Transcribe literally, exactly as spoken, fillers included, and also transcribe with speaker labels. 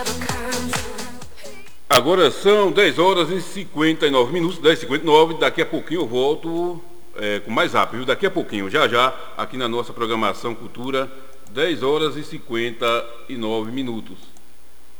Speaker 1: Agora são dez horas e cinquenta e nove minutos, dez e cinquenta e nove. Daqui a pouquinho eu volto é, com mais rápido, daqui a pouquinho, já já, aqui na nossa programação Cultura, dez horas e cinquenta e nove minutos.